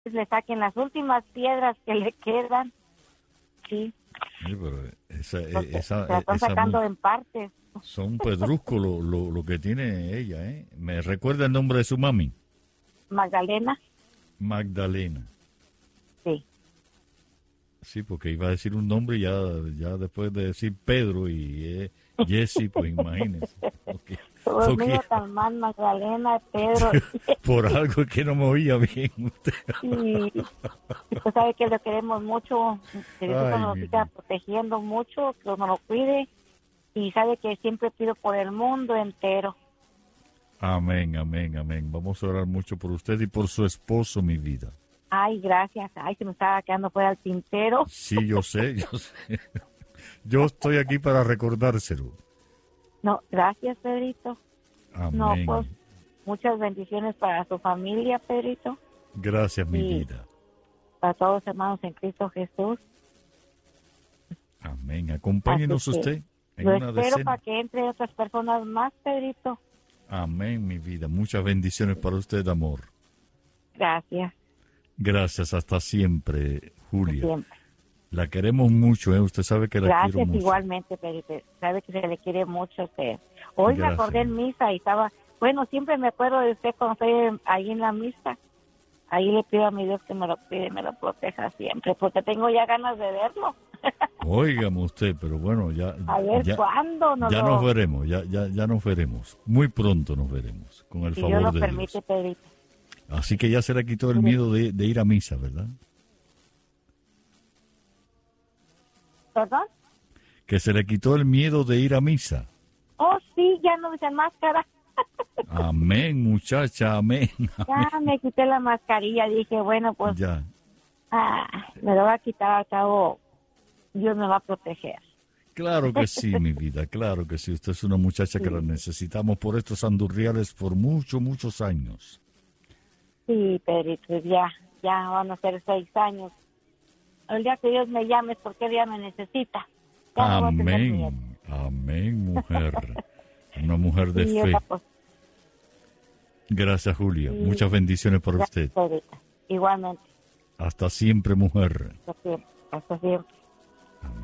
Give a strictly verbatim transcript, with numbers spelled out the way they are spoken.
le saquen las últimas piedras que le quedan. Sí. Sí, pero esa, Porque esa, se la están esa sacando mu- en partes. son pedruscos lo, lo, lo que tiene ella, ¿eh? Me recuerda el nombre de su mami, Magdalena, Magdalena. sí. Sí, porque iba a decir un nombre y ya, ya después de decir Pedro y eh, Jesse, pues imagínese. Porque, Dios porque mío, tan mal, Magdalena, Pedro. por algo que no me oía bien usted. Y usted sabe que lo queremos mucho, que Dios Ay, nos mi siga vida. protegiendo mucho, que nos lo cuide. Y sabe que siempre pido por el mundo entero. Amén, amén, amén. Vamos a orar mucho por usted y por su esposo, mi vida. Ay, gracias. Ay, se me estaba quedando fuera el tintero. Sí, yo sé, yo sé. Yo estoy aquí para recordárselo. No, gracias, Pedrito. No, Amén. pues muchas bendiciones para su familia, Pedrito. Gracias, mi Y vida. para todos los hermanos en Cristo Jesús. Amén. Acompáñenos Así que usted en lo una espero decena. para que entre otras personas más, Pedrito. Amén, mi vida. Muchas bendiciones para usted, amor. Gracias. Gracias, hasta siempre, Julia. Siempre. La queremos mucho, ¿eh? Usted sabe que la quiero Gracias mucho. igualmente, Pedrito. Sabe que se le quiere mucho a usted. Hoy Gracias. me acordé en misa y estaba... Bueno, siempre me acuerdo de usted cuando estoy ahí en la misa. Ahí le pido a mi Dios que me lo cuide y me lo proteja siempre, porque tengo ya ganas de verlo. Óigame usted, pero bueno, ya, A ver ya, cuándo nos ya lo... nos veremos, ya, ya, ya nos veremos. Muy pronto nos veremos, con el Si Dios favor lo de permite, Dios. Pedrito. Así que ya se le quitó el miedo de, de ir a misa, ¿verdad? ¿Perdón? Que se le quitó el miedo de ir a misa. Oh, sí, ya no usan máscara. Amén, muchacha, amén. Ya me quité la mascarilla. Dije, bueno, pues Ya. ah, me lo va a quitar al cabo. Dios me va a proteger. Claro que sí, mi vida, claro que sí. Usted es una muchacha que la necesitamos por estos andurriales por muchos, muchos años. Sí, Pedrito, ya, ya van a ser seis años. El día que Dios me llame es porque Dios me necesita. Ya no voy a tener miedo. Amén, amén, mujer. Una mujer de Sí, fe. oiga, pues, Gracias, Julia. Sí. Muchas bendiciones para gracias, usted. Pedrito. Igualmente. Hasta siempre, mujer. Hasta siempre. Hasta siempre.